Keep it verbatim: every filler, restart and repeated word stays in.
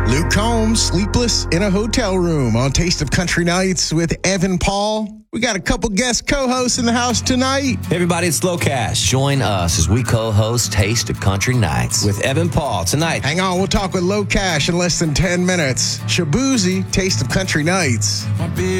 Luke Combs, sleepless in a hotel room on Taste of Country Nights with Evan Paul. We got a couple guest co-hosts in the house tonight. Hey everybody, it's Slow Cash. Join us as we co-host Taste of Country Nights with Evan Paul tonight. Hang on, we'll talk with Low Cash in less than ten minutes. Shabuzi, Taste of Country Nights.